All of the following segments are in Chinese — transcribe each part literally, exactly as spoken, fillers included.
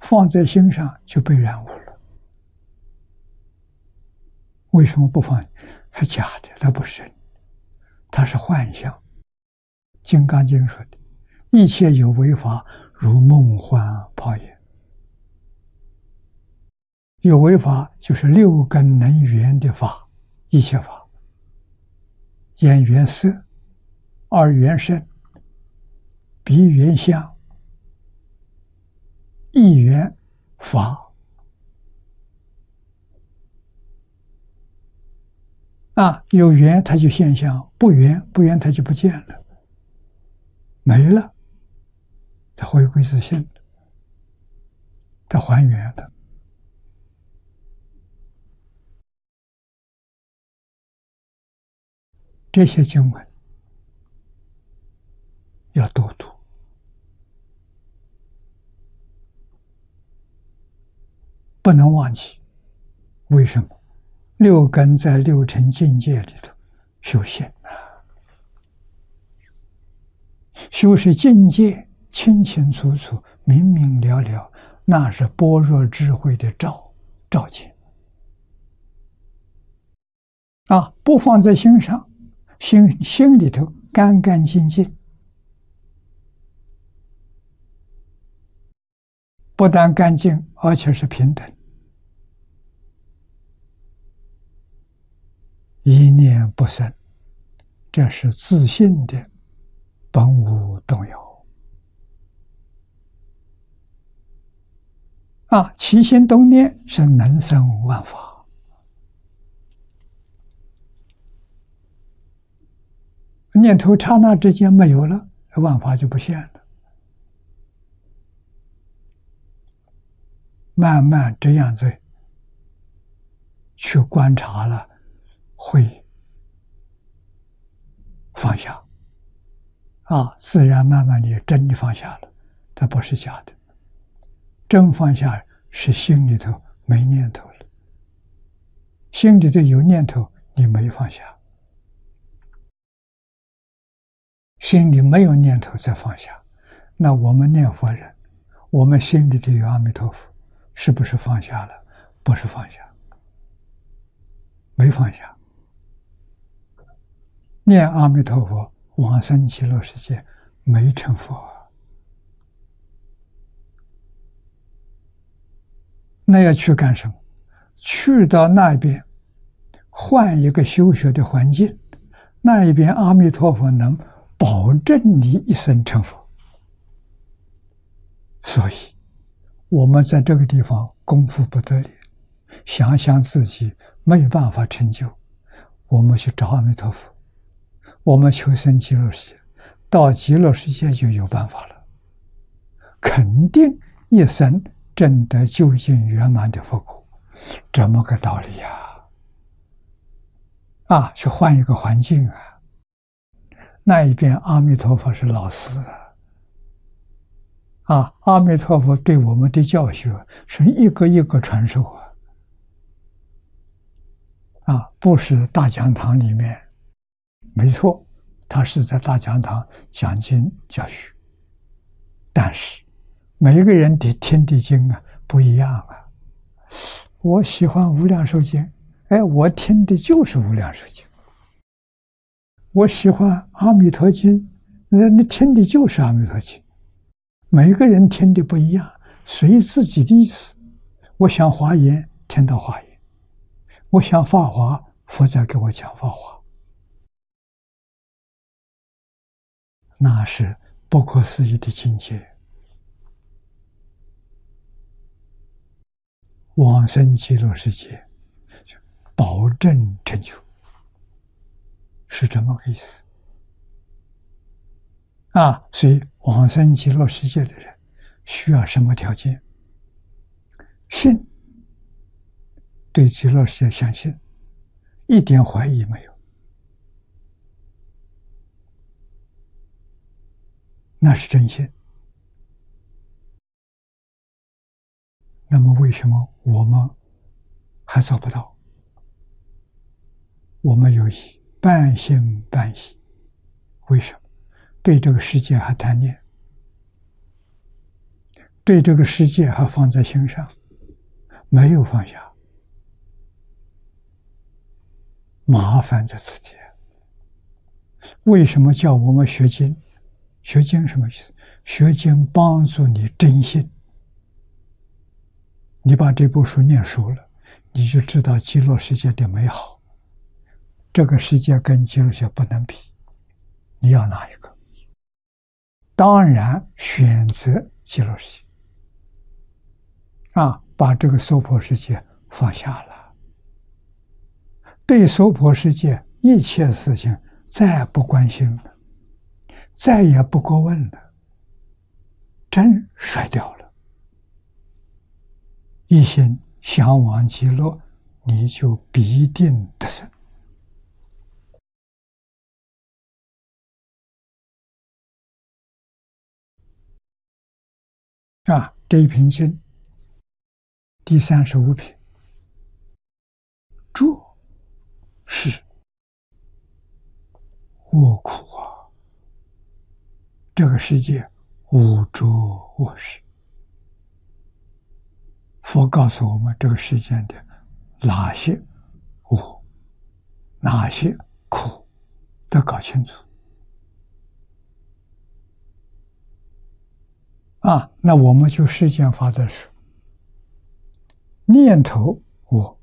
放在心上就被染污了。为什么不放？是假的，它不是真的，它是幻象。《金刚经》说的：“一切有为法，如梦幻泡影。”有为法就是六根能缘的法，一切法。眼缘色，耳缘声，鼻缘香，意缘法。啊，有缘它就现象，不缘不缘它就不见了，没了，它回归自性了，它还原了。这些经文要多读，不能忘记。为什么？六根在六尘境界里头修行啊，修是境界清清楚楚、明明了了，那是般若智慧的照照见啊！不放在心上，心心里头干干净净，不但干净，而且是平等。一念不生，这是自信的本无动摇啊！起心动念是能生万法，念头刹那之间没有了，万法就不现了。慢慢这样子去观察了，会放下啊，自然慢慢的真的放下了，它不是假的。真放下是心里头没念头了，心里头有念头你没放下，心里没有念头再放下，那我们念佛人，我们心里头有阿弥陀佛，是不是放下了？不是放下，没放下。念阿弥陀佛，往生极乐世界，没成佛。那要去干什么？去到那边，换一个修学的环境，那一边阿弥陀佛能保证你一生成佛。所以，我们在这个地方功夫不得力，想想自己没有办法成就，我们去找阿弥陀佛。我们求生极乐世界，到极乐世界就有办法了，肯定一生证得究竟圆满的佛果，这么个道理呀！啊，去换一个环境啊！那一边阿弥陀佛是老师啊，啊，阿弥陀佛对我们的教学是一个一个传授啊，啊，不是大讲堂里面。没错，他是在大讲堂讲经教学，但是每个人的听的经啊不一样啊。我喜欢无量寿经，哎，我听的就是无量寿经。我喜欢阿弥陀经，那你听的就是阿弥陀经。每个人听的不一样，随自己的意思。我想华严，听到华严；我想法华，佛在给我讲法华。那是不可思议的境界，往生极乐世界，保证成就，是这么个意思啊！所以往生极乐世界的人需要什么条件？信，对极乐世界相信，一点怀疑没有。那是真心。那么为什么我们还做不到？我们有疑，半信半疑。为什么？对这个世界还贪念， 对这个世界还放在心上，没有放下，麻烦在此地。为什么叫我们学经？学经什么意思？学经帮助你真心。你把这部书念熟了，你就知道极乐世界的美好。这个世界跟极乐世界不能比，你要哪一个？当然选择极乐世界。啊，把这个娑婆世界放下了，对娑婆世界一切事情再不关心了，再也不过问了，真甩掉了，一心向往极乐，你就必定得胜。啊，这一品经第三十五品，这是我苦啊！这个世界无着我事。佛告诉我们，这个世间的哪些我、哪些苦，都搞清楚。啊，那我们就世间法的时候，念头我，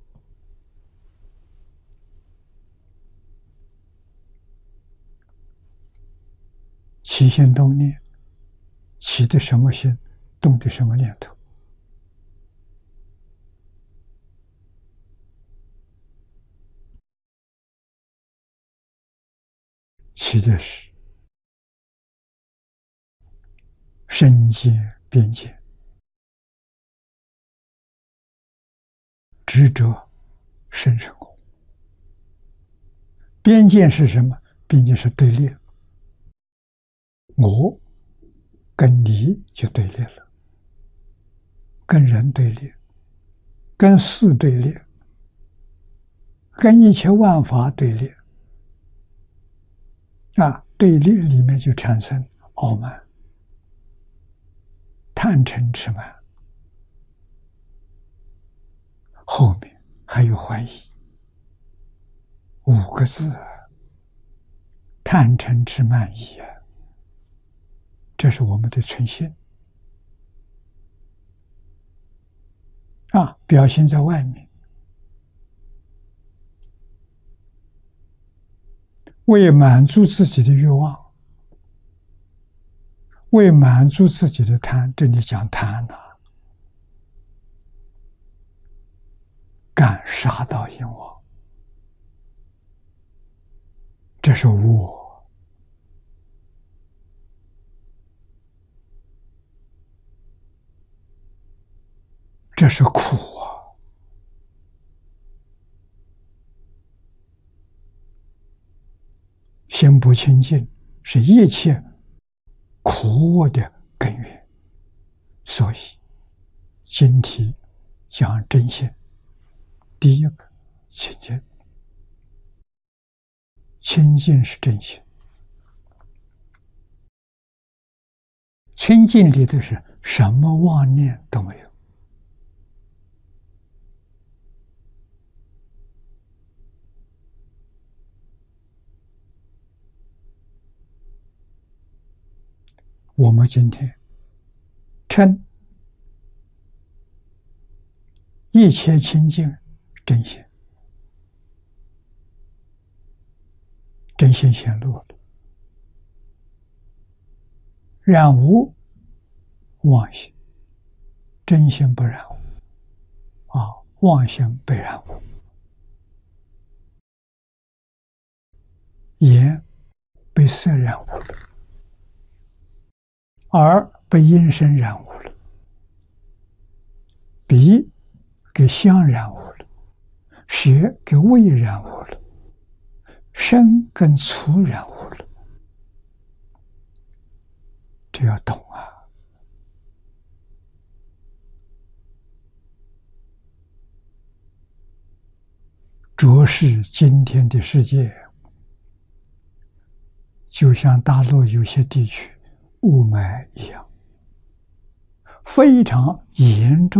起心动念，起的什么心，动的什么念头。起的是身界边界，执着生生空。边界是什么？边界是对立，我跟你就对立了，跟人对立，跟事对立，跟一切万法对立。啊，对立里面就产生傲慢、贪嗔痴慢，后面还有怀疑，五个字啊，贪嗔痴慢疑啊，这是我们的存心啊，表现在外面，为满足自己的欲望，为满足自己的贪，这里讲贪呐、啊，干杀盗淫妄，这是我，这是苦啊！心不清净，是一切苦恶的根源。所以，经题讲真心，第一个清净，清净是真心，清净里的是什么妄念都没有。我们今天称一切清净真心，真心显露了，染无妄心，真心不染污啊，妄心被染污，眼被色染污了，耳被音声染污了，鼻给香染污了，舌给味染污了，身跟粗染污了。这要懂啊！着视今天的世界，就像大陆有些地区雾霾一样， 非常严重